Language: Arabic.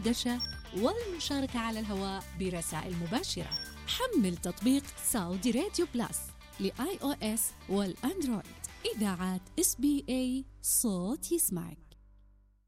الدردشة والمشاركة على الهواء برسائل مباشرة. حمل تطبيق سعودي راديو بلس لآي أو إس والأندرويد. إذاعات SBA صوت يسمعك.